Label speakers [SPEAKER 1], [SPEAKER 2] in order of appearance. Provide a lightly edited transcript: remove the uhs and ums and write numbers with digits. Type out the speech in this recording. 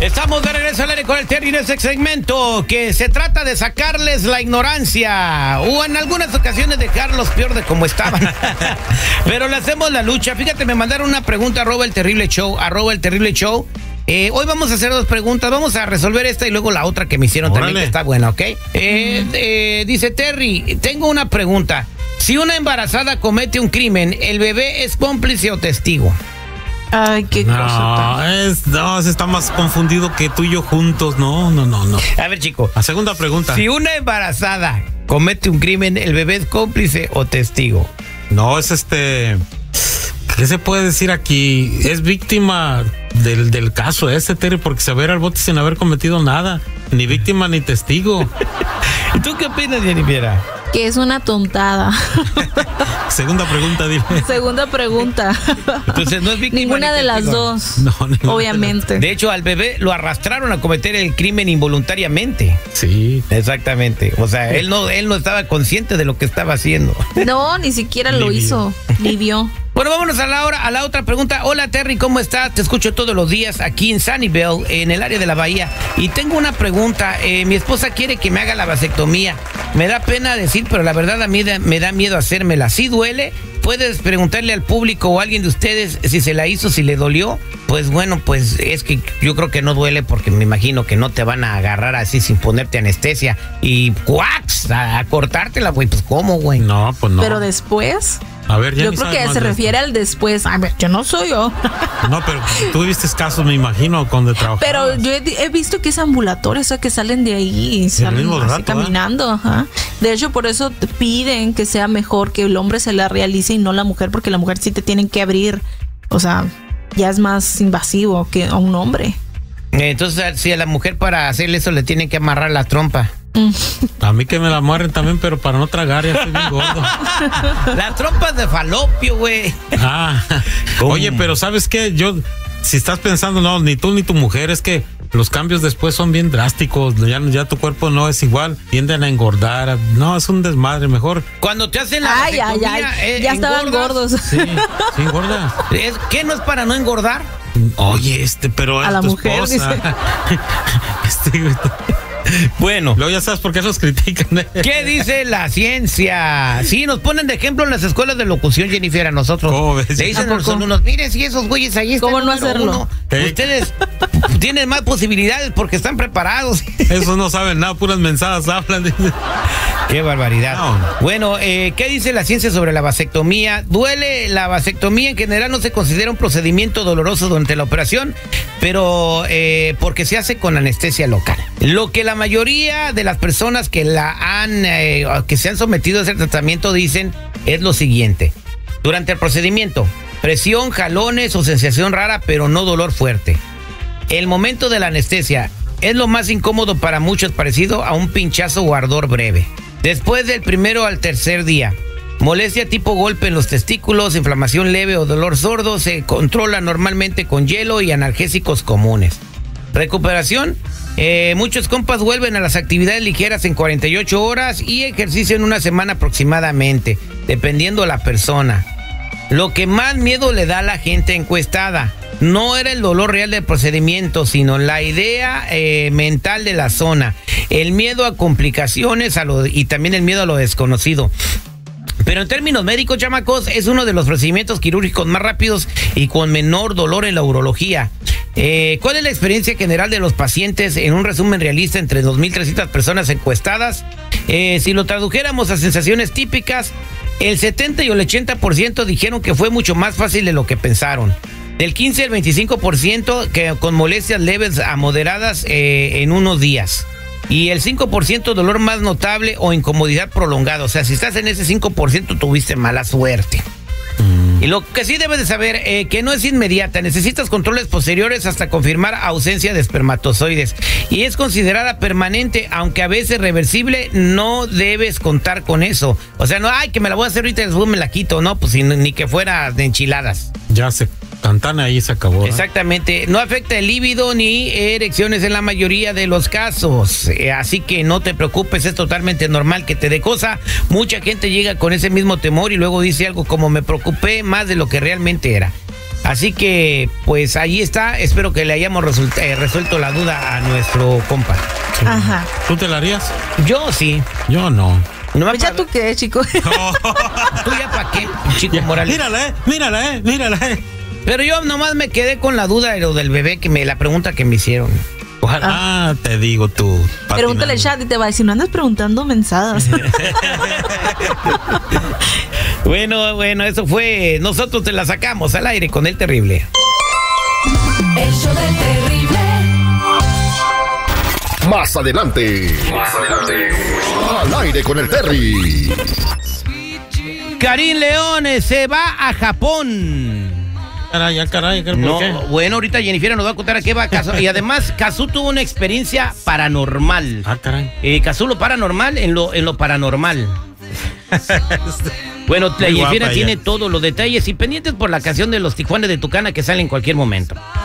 [SPEAKER 1] Estamos de regreso al aire con el Terry en este segmento que se trata de sacarles la ignorancia o en algunas ocasiones dejarlos peor de como estaban. Pero le hacemos la lucha. Fíjate, me mandaron una pregunta @el terrible show. Hoy vamos a hacer dos preguntas. Vamos a resolver esta y luego la otra que me hicieron. Órale. También, que está buena, ¿ok? Dice Terry, tengo una pregunta. Si una embarazada comete un crimen, ¿el bebé es cómplice o testigo?
[SPEAKER 2] Ay, qué cosa.
[SPEAKER 3] No, está más confundido que tú y yo juntos. No.
[SPEAKER 1] A ver, chico.
[SPEAKER 3] La segunda pregunta.
[SPEAKER 1] Si una embarazada comete un crimen, ¿el bebé es cómplice o testigo?
[SPEAKER 3] No, es ¿qué se puede decir aquí? Es víctima del caso Terry, porque se va a ir al bote sin haber cometido nada. Ni víctima ni testigo.
[SPEAKER 1] ¿Y tú qué opinas, Jennifer?
[SPEAKER 2] Que es una tontada.
[SPEAKER 3] Segunda pregunta, dile.
[SPEAKER 2] Segunda pregunta.
[SPEAKER 1] Entonces no es víctima.
[SPEAKER 2] Ninguna de las dos.
[SPEAKER 3] No,
[SPEAKER 2] obviamente.
[SPEAKER 1] De hecho, al bebé lo arrastraron a cometer el crimen involuntariamente.
[SPEAKER 3] Sí.
[SPEAKER 1] Exactamente. O sea, él no estaba consciente de lo que estaba haciendo.
[SPEAKER 2] No, ni siquiera lo hizo. Ni vio.
[SPEAKER 1] Bueno, vámonos a la otra pregunta. Hola, Terry, ¿cómo estás? Te escucho todos los días aquí en Sunnyvale, en el área de la Bahía. Y tengo una pregunta. Mi esposa quiere que me haga la vasectomía. Me da pena decir, pero la verdad a mí me da miedo hacérmela. ¿Sí duele? ¿Puedes preguntarle al público o a alguien de ustedes si se la hizo, si le dolió? Pues bueno, pues es que yo creo que no duele porque me imagino que no te van a agarrar así sin ponerte anestesia y ¡cuax! A cortártela, güey. Pues ¿cómo, güey?
[SPEAKER 3] No, pues no.
[SPEAKER 2] Pero después...
[SPEAKER 3] A ver,
[SPEAKER 2] yo creo que se refiere al después. A ver, yo no soy yo.
[SPEAKER 3] No, pero tú viste casos, me imagino, donde trabajabas.
[SPEAKER 2] Pero yo he visto que es ambulatorio, o sea, que salen de ahí y salen así caminando. Ajá. De hecho, por eso te piden que sea mejor que el hombre se la realice y no la mujer, porque la mujer sí te tienen que abrir. O sea, ya es más invasivo que a un hombre.
[SPEAKER 1] Entonces, si a la mujer para hacerle eso le tienen que amarrar la trompa.
[SPEAKER 3] A mí que me la amarren también, pero para no tragar, ya estoy bien gordo.
[SPEAKER 1] Las trompas de falopio, güey.
[SPEAKER 3] Oye, pero ¿sabes qué? Si estás pensando, no, ni tú ni tu mujer, es que los cambios después son bien drásticos. Ya tu cuerpo no es igual, tienden a engordar. No, es un desmadre, mejor.
[SPEAKER 1] Cuando te hacen la vasectomía,
[SPEAKER 2] ya estaban gordos.
[SPEAKER 3] Sí, engordas.
[SPEAKER 1] ¿Qué no es para no engordar?
[SPEAKER 3] Oye, pero
[SPEAKER 2] a la mujer
[SPEAKER 3] esposa.
[SPEAKER 2] Dice.
[SPEAKER 1] Bueno.
[SPEAKER 3] Luego ya sabes por qué los critican.
[SPEAKER 1] ¿Qué dice la ciencia? Sí, nos ponen de ejemplo en las escuelas de locución, Jennifer, a nosotros.
[SPEAKER 3] ¿Cómo ves?
[SPEAKER 1] Le dicen son unos, miren, si esos güeyes ahí están.
[SPEAKER 2] ¿Cómo no hacerlo?
[SPEAKER 1] Ustedes tienen más posibilidades porque están preparados.
[SPEAKER 3] Esos no saben nada, puras mensadas hablan.
[SPEAKER 1] Qué barbaridad. No. Bueno, ¿qué dice la ciencia sobre la vasectomía? ¿Duele? La vasectomía en general no se considera un procedimiento doloroso durante la operación, pero porque se hace con anestesia local. Lo que la mayoría de las personas que que se han sometido a ese tratamiento dicen es lo siguiente. Durante el procedimiento, presión, jalones o sensación rara, pero no dolor fuerte. El momento de la anestesia es lo más incómodo para muchos, parecido a un pinchazo o ardor breve. Después del primero al tercer día, molestia tipo golpe en los testículos, inflamación leve o dolor sordo se controla normalmente con hielo y analgésicos comunes. Recuperación, muchos compas vuelven a las actividades ligeras en 48 horas y ejercicio en una semana aproximadamente, dependiendo de la persona. Lo que más miedo le da a la gente encuestada no era el dolor real del procedimiento, sino la idea mental de la zona, el miedo a complicaciones y también el miedo a lo desconocido. Pero en términos médicos, chamacos, es uno de los procedimientos quirúrgicos más rápidos y con menor dolor en la urología. ¿Cuál es la experiencia general de los pacientes? En un resumen realista entre 2.300 personas encuestadas, si lo tradujéramos a sensaciones típicas, el 70 y el 80% dijeron que fue mucho más fácil de lo que pensaron. Del 15 al 25% que con molestias leves a moderadas en unos días. Y el 5% dolor más notable o incomodidad prolongada. O sea, si estás en ese 5% tuviste mala suerte. Y lo que sí debes de saber, que no es inmediata. Necesitas controles posteriores hasta confirmar ausencia de espermatozoides. Y es considerada permanente, aunque a veces reversible. No debes contar con eso. O sea, no, que me la voy a hacer ahorita y después me la quito. No, pues ni que fuera de enchiladas.
[SPEAKER 3] Ya se cantana ahí se acabó.
[SPEAKER 1] Exactamente. No afecta el líbido ni erecciones en la mayoría de los casos. Así que no te preocupes, es totalmente normal que te dé cosa. Mucha gente llega con ese mismo temor y luego dice algo como me preocupé más de lo que realmente era. Así que, pues ahí está. Espero que le hayamos resuelto la duda a nuestro compa.
[SPEAKER 2] Sí. Ajá.
[SPEAKER 3] ¿Tú te la harías?
[SPEAKER 1] Yo sí.
[SPEAKER 3] Yo no.
[SPEAKER 2] Pues ya tú qué, chico.
[SPEAKER 1] ¿Tú ya para qué, chico Morales?
[SPEAKER 3] Mírala.
[SPEAKER 1] Pero yo nomás me quedé con la duda de lo del bebé, la pregunta que me hicieron.
[SPEAKER 3] Ojalá. Te digo tú.
[SPEAKER 2] Pregúntale al chat y te va a decir, no andas preguntando mensadas.
[SPEAKER 1] Bueno, eso fue. Nosotros te la sacamos al aire con el terrible.
[SPEAKER 4] El show del terrible.
[SPEAKER 5] Más adelante. Al aire con el Terry.
[SPEAKER 1] Karim León se va a Japón.
[SPEAKER 3] Caray, ¿por
[SPEAKER 1] no,
[SPEAKER 3] qué?
[SPEAKER 1] Bueno, ahorita Jennifer nos va a contar a qué va Cazú. Y además, Cazú tuvo una experiencia paranormal.
[SPEAKER 3] Caray.
[SPEAKER 1] Cazú lo paranormal en lo paranormal. Bueno, Jennifer tiene todos los detalles y pendientes por la canción de los Tijuanes de Tucana que sale en cualquier momento.